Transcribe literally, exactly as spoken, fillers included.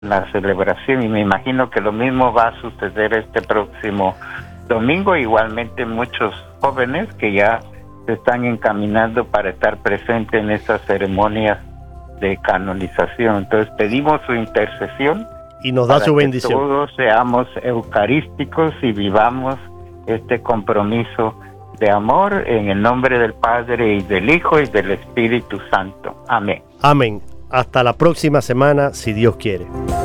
la celebración, y me imagino que lo mismo va a suceder este próximo domingo. Igualmente muchos jóvenes que ya se están encaminando para estar presentes en estas ceremonias de canonización. Entonces pedimos su intercesión y nos da su bendición. Que todos seamos eucarísticos y vivamos este compromiso de amor en el nombre del Padre y del Hijo y del Espíritu Santo. Amén. Amén. Hasta la próxima semana, si Dios quiere.